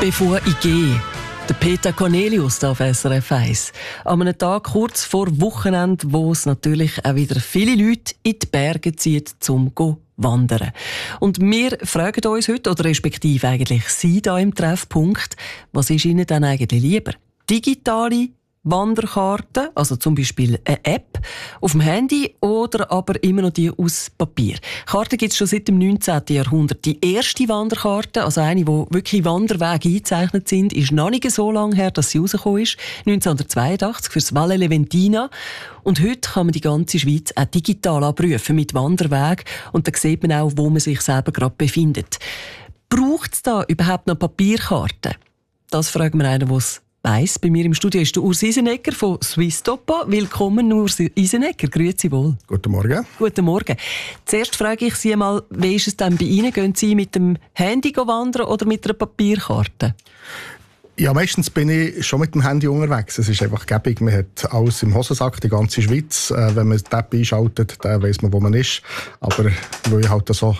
Bevor ich gehe, der Peter Cornelius auf SRF 1. An einem Tag kurz vor Wochenende, wo es natürlich auch wieder viele Leute in die Berge zieht, zum wandern. Und wir fragen uns heute, oder respektive eigentlich Sie da im Treffpunkt, was ist Ihnen dann eigentlich lieber? Digitale Wanderkarten, also zum Beispiel eine App auf dem Handy oder aber immer noch die aus Papier. Karten gibt es schon seit dem 19. Jahrhundert. Die erste Wanderkarte, also eine, wo wirklich Wanderwege eingezeichnet sind, ist noch nicht so lange her, dass sie rausgekommen ist. 1982 fürs Valle Leventina. Und heute kann man die ganze Schweiz auch digital abrufen mit Wanderwegen. Und da sieht man auch, wo man sich selber gerade befindet. Braucht es da überhaupt noch Papierkarten? Das fragen wir einen, der es weiss. Bei mir im Studio ist der Urs Isenegger von Swisstopo. Willkommen, Urs Isenegger. Grüezi wohl. Guten Morgen. Guten Morgen. Zuerst frage ich Sie einmal, wie ist es denn bei Ihnen? Gehen Sie mit dem Handy wandern oder mit einer Papierkarte? Ja, meistens bin ich schon mit dem Handy unterwegs. Es ist einfach gäbig. Man hat alles im Hosensack, die ganze Schweiz. Wenn man die App einschaltet, dann weiss man, wo man ist. Aber weil ich halt so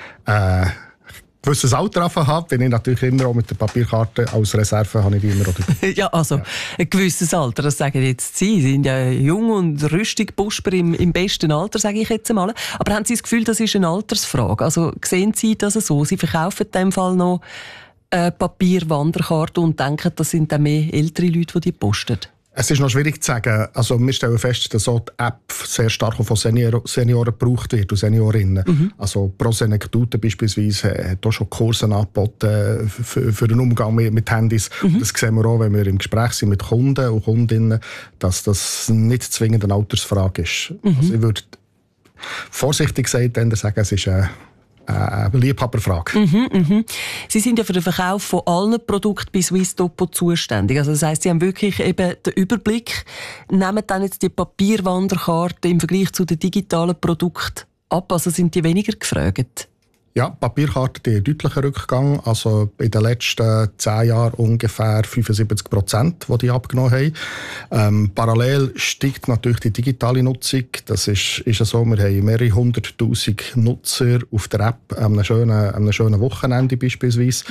gewisses Alter habe, bin ich natürlich immer auch mit der Papierkarte als Reserve, habe ich die immer auch dabei. Ja, also ein gewisses Alter, das sagen jetzt Sie. Sie sind ja jung und rüstig, Busper im besten Alter, sage ich jetzt einmal. Aber haben Sie das Gefühl, das ist eine Altersfrage? Also sehen Sie das so? Sie verkaufen in dem Fall noch Papierwanderkarten und denken, das sind dann mehr ältere Leute, die posten? Es ist noch schwierig zu sagen. Also wir stellen fest, dass so die App sehr stark von Senioren gebraucht wird und Seniorinnen. Mhm. Also Pro Senectute beispielsweise hat auch schon Kurse angeboten für den Umgang mit Handys. Mhm. Das sehen wir auch, wenn wir im Gespräch sind mit Kunden und Kundinnen, dass das nicht zwingend eine Altersfrage ist. Mhm. Also ich würde vorsichtig sagen, es ist eine Liebhaberfrage. Sie sind ja für den Verkauf von allen Produkten bei Swisstopo zuständig. Also das heisst, Sie haben wirklich eben den Überblick. Nehmen dann jetzt die Papierwanderkarte im Vergleich zu den digitalen Produkten ab? Also sind die weniger gefragt? Ja, Papierkarten die deutlicher Rückgang. Also in den letzten 10 Jahren ungefähr 75%, die abgenommen haben. Parallel steigt natürlich die digitale Nutzung. Das ist ja so, wir haben mehrere 100'000 Nutzer auf der App an einem schönen Wochenende beispielsweise.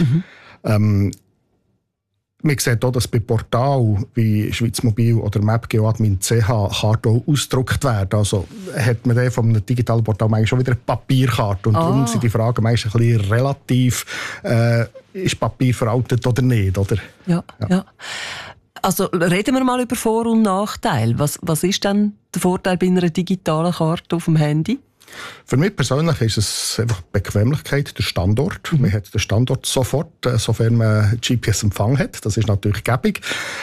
Man sieht auch, dass bei Portalen wie Schweizmobil oder mapgeoadmin.ch Karten auch ausgedruckt werden. Also hat man dann von einem digitalen Portal eigentlich schon wieder eine Papierkarte. Und darum sind die Fragen meistens ein bisschen relativ, ist Papier veraltet oder nicht? Oder? Ja. Also reden wir mal über Vor- und Nachteile. Was ist denn der Vorteil bei einer digitalen Karte auf dem Handy? Für mich persönlich ist es einfach Bequemlichkeit, der Standort. Man hat den Standort sofort, sofern man GPS-Empfang hat. Das ist natürlich gäbig.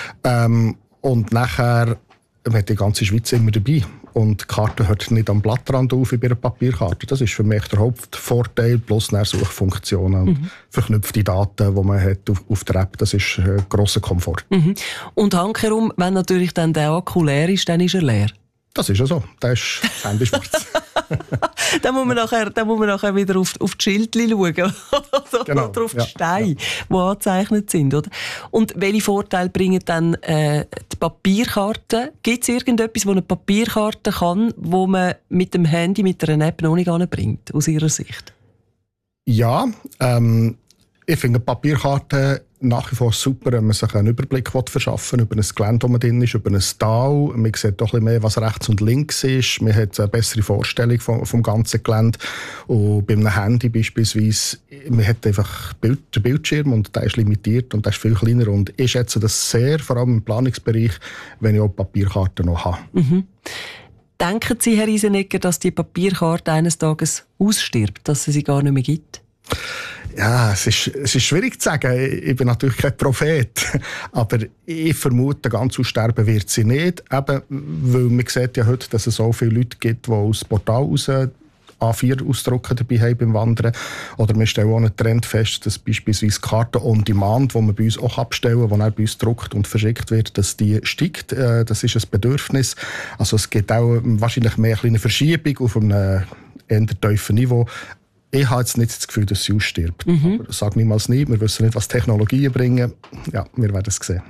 Und nachher man hat die ganze Schweiz immer dabei. Und die Karte hört nicht am Blattrand auf wie bei einer Papierkarte. Das ist für mich der Hauptvorteil, plus Suchfunktionen und verknüpfte Daten, die man hat auf der App. Das ist ein grosser Komfort. Und handherum, wenn natürlich dann der Akku leer ist, dann ist er leer? Das ist ja so. Das ist Handy schwarz. Dann muss man nachher wieder auf die Schildchen schauen. Genau, oder auf die Steine, die angezeichnet sind. Oder? Und welche Vorteile bringen dann die Papierkarten? Gibt es irgendetwas, wo eine Papierkarte kann, wo man mit dem Handy, mit einer App noch nicht anbringt, aus Ihrer Sicht? Ja, ich finde Papierkarten nach wie vor super, wenn man sich einen Überblick verschaffen will über ein Gelände, wo man drin ist, über ein Tal. Man sieht doch ein bisschen mehr, was rechts und links ist. Man hat eine bessere Vorstellung vom ganzen Gelände. Und bei einem Handy beispielsweise, man hat einfach den Bildschirm und der ist limitiert und der ist viel kleiner. Und ich schätze das sehr, vor allem im Planungsbereich, wenn ich auch Papierkarten noch habe. Denken Sie, Herr Isenegger, dass die Papierkarte eines Tages ausstirbt, dass es sie gar nicht mehr gibt? Ja, es ist schwierig zu sagen. Ich bin natürlich kein Prophet. Aber ich vermute, ganz aussterben wird sie nicht. Eben, weil man sieht ja heute, dass es so viele Leute gibt, die aus dem Portal raus A4-Ausdrucke dabei haben beim Wandern. Oder wir stellen auch einen Trend fest, dass beispielsweise Karten on Demand, die wir bei uns auch abstellen, die dann bei uns gedruckt und verschickt wird, dass die steigt. Das ist ein Bedürfnis. Also es gibt auch wahrscheinlich mehr eine Verschiebung auf einem eher tiefen Niveau. Ich habe jetzt nicht das Gefühl, dass sie ausstirbt. Aber sag niemals nie. Wir wissen nicht, was Technologien bringen. Ja, wir werden es sehen.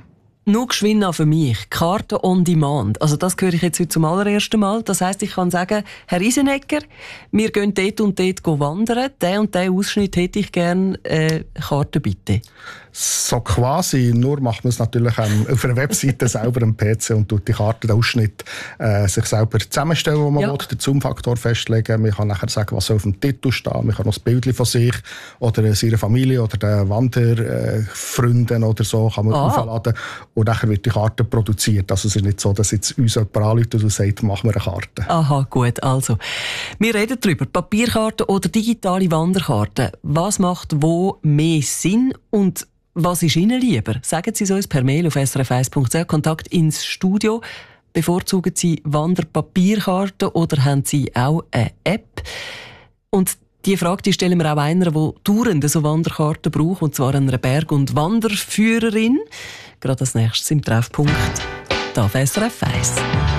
Nur geschwind für mich. Karte on Demand. Also das höre ich jetzt heute zum allerersten Mal. Das heisst, ich kann sagen, Herr Isenegger, wir gehen dort und dort wandern. Den und den Ausschnitt hätte ich gerne. Karte bitte. So quasi, nur macht man es natürlich auf einer Webseite selber am PC und tut die Karte, den Ausschnitt sich selber zusammenstellen, wo man will, den Zoom-Faktor festlegen. Man kann nachher sagen, was auf dem Titel steht. Man kann noch ein Bild von sich oder seiner Familie oder den Wanderfreunden oder so kann man aufladen. Und nachher wird die Karte produziert. Also es ist nicht so, dass jetzt uns jemand anruft und sagt, machen wir eine Karte. Aha, gut. Also, wir reden darüber. Papierkarte oder digitale Wanderkarte. Was macht wo mehr Sinn und was ist Ihnen lieber? Sagen Sie es uns per Mail auf srf1.ch. Kontakt ins Studio. Bevorzugen Sie Wanderpapierkarten oder haben Sie auch eine App? Und die Frage die stellen wir auch einer, der dauernd so Wanderkarten braucht, und zwar einer Berg- und Wanderführerin. Gerade als nächstes im Treffpunkt. Da auf SRF 1.